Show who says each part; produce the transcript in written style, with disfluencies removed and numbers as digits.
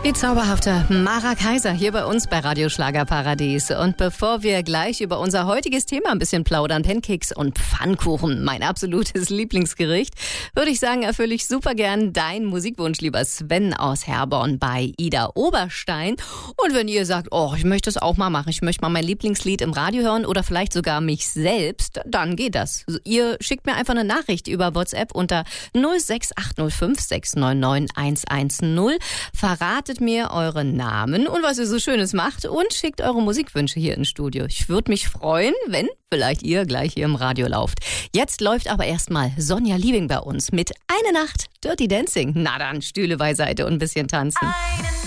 Speaker 1: Die zauberhafte Mara Kaiser hier bei uns bei Radio Schlagerparadies. Und bevor wir gleich über unser heutiges Thema ein bisschen plaudern, Pancakes und Pfannkuchen, mein absolutes Lieblingsgericht, würde ich sagen, erfülle ich super gern deinen Musikwunsch, lieber Sven aus Herborn bei Ida Oberstein. Und wenn ihr sagt, oh, ich möchte es auch mal machen, ich möchte mal mein Lieblingslied im Radio hören oder vielleicht sogar mich selbst, dann geht das. Ihr schickt mir einfach eine Nachricht über WhatsApp unter 06805 699 110. Verratet mir euren Namen und was ihr so Schönes macht und schickt eure Musikwünsche hier ins Studio. Ich würde mich freuen, wenn vielleicht ihr gleich hier im Radio lauft. Jetzt läuft aber erstmal Sonja Liebing bei uns mit Eine Nacht Dirty Dancing. Na dann, Stühle beiseite und ein bisschen tanzen.